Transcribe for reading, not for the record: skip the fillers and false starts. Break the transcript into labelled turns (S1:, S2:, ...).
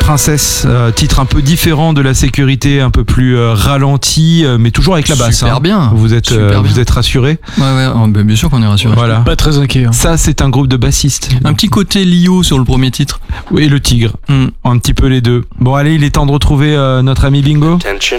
S1: Princesse, titre un peu différent de La Sécurité, un peu plus ralenti, mais toujours avec la basse.
S2: Super bien.
S1: Vous êtes rassurés?
S2: Ouais, bien sûr qu'on est rassurés.
S1: Voilà.
S3: Pas très inquiet.
S1: Ça, c'est un groupe de bassistes.
S2: Un petit côté Lio sur le premier titre.
S1: Oui, le Tigre. Un petit peu les deux. Bon, allez, il est temps de retrouver notre ami Bingo.